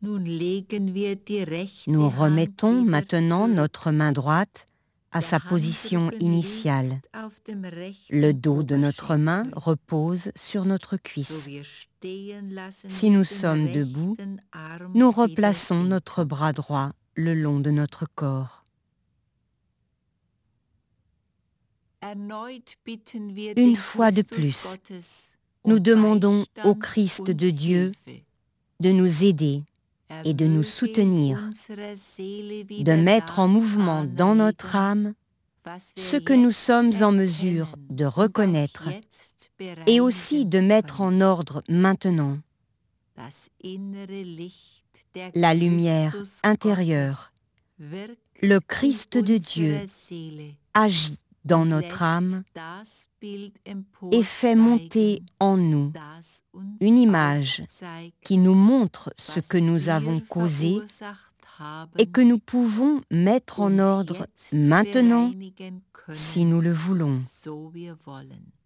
Nous remettons maintenant notre main droite à sa position initiale. Le dos de notre main repose sur notre cuisse. Si nous sommes debout, nous replaçons notre bras droit le long de notre corps. Une fois de plus, nous demandons au Christ de Dieu de nous aider et de nous soutenir, de mettre en mouvement dans notre âme ce que nous sommes en mesure de reconnaître et aussi de mettre en ordre maintenant. La lumière intérieure, le Christ de Dieu, agit dans notre âme et fait monter en nous une image qui nous montre ce que nous avons causé et que nous pouvons mettre en ordre maintenant si nous le voulons.